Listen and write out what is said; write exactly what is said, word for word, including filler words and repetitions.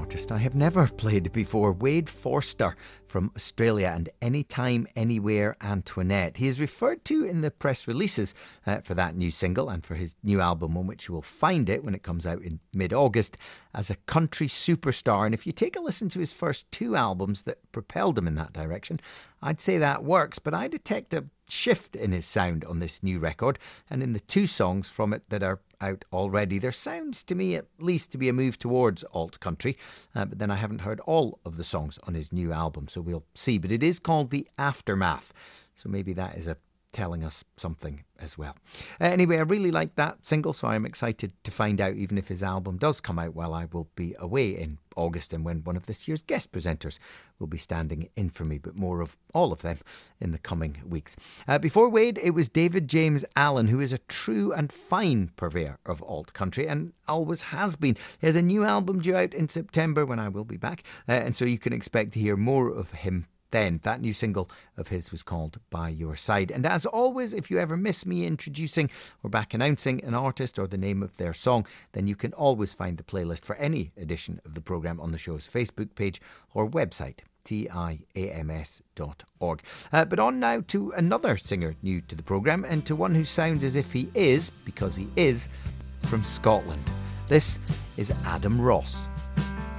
artist I have never played before, Wade Forster from Australia, and Anytime, Anywhere, Antoinette. He is referred to in the press releases uh, for that new single and for his new album, on which you will find it when it comes out in mid-August, as a country superstar. And if you take a listen to his first two albums that propelled him in that direction, I'd say that works, but I detect a shift in his sound on this new record, and in the two songs from it that are out already, there sounds to me at least to be a move towards alt country, uh, but then I haven't heard all of the songs on his new album, so we'll see. But it is called The Aftermath, so maybe that is a telling us something as well. Uh, anyway, I really like that single, so I'm excited to find out, even if his album does come out while I will be away in August, and when one of this year's guest presenters will be standing in for me, but more of all of them in the coming weeks. Uh, before Wade, it was David James Allen, who is a true and fine purveyor of alt country, and always has been. He has a new album due out in September when I will be back, uh, and so you can expect to hear more of him then. That new single of his was called By Your Side. And as always, if you ever miss me introducing or back announcing an artist or the name of their song, then you can always find the playlist for any edition of the programme on the show's Facebook page or website, tiams dot org. Uh, but on now to another singer new to the programme, and to one who sounds as if he is, because he is, from Scotland. This is Adam Ross.